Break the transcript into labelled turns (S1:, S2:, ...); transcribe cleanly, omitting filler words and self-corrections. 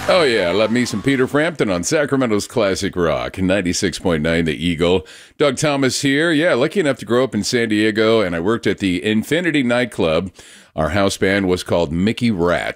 S1: Oh, yeah. I love me some Peter Frampton on Sacramento's Classic Rock, 96.9 The Eagle. Doug Thomas here. Yeah, lucky enough to grow up in San Diego, and I worked at the Infinity nightclub. Our house band was called Mickey Rat.